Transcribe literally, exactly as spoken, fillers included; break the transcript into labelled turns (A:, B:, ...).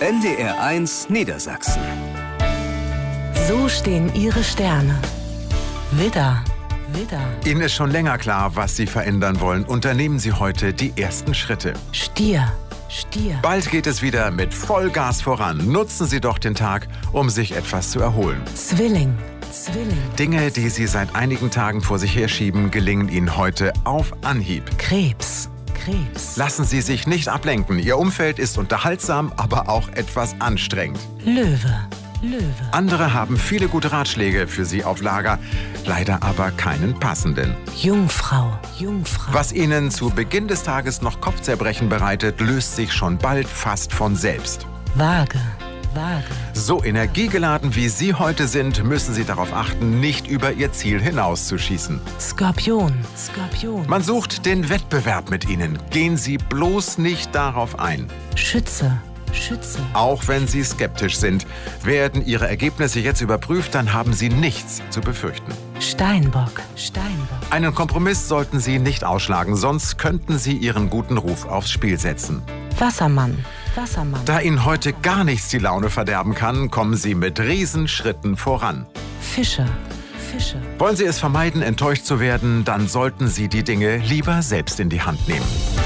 A: N D R eins Niedersachsen.
B: So stehen Ihre Sterne. Widder, Widder.
C: Ihnen ist schon länger klar, was Sie verändern wollen. Unternehmen Sie heute die ersten Schritte.
B: Stier, Stier.
C: Bald geht es wieder mit Vollgas voran. Nutzen Sie doch den Tag, um sich etwas zu erholen.
B: Zwilling, Zwilling.
C: Dinge, die Sie seit einigen Tagen vor sich herschieben, gelingen Ihnen heute auf Anhieb.
B: Krebs, Krebs.
C: Lassen Sie sich nicht ablenken. Ihr Umfeld ist unterhaltsam, aber auch etwas anstrengend.
B: Löwe, Löwe.
C: Andere haben viele gute Ratschläge für Sie auf Lager, leider aber keinen passenden.
B: Jungfrau, Jungfrau.
C: Was Ihnen zu Beginn des Tages noch Kopfzerbrechen bereitet, löst sich schon bald fast von selbst.
B: Waage, Waage.
C: So energiegeladen wie Sie heute sind, müssen Sie darauf achten, nicht über Ihr Ziel hinauszuschießen.
B: Skorpion, Skorpion.
C: Man sucht den Wettbewerb mit Ihnen. Gehen Sie bloß nicht darauf ein.
B: Schütze, Schütze.
C: Auch wenn Sie skeptisch sind, werden Ihre Ergebnisse jetzt überprüft, dann haben Sie nichts zu befürchten.
B: Steinbock, Steinbock.
C: Einen Kompromiss sollten Sie nicht ausschlagen, sonst könnten Sie Ihren guten Ruf aufs Spiel setzen.
B: Wassermann, Wassermann.
C: Da Ihnen heute gar nichts die Laune verderben kann, kommen Sie mit Riesenschritten voran.
B: Fische, Fische.
C: Wollen Sie es vermeiden, enttäuscht zu werden, dann sollten Sie die Dinge lieber selbst in die Hand nehmen.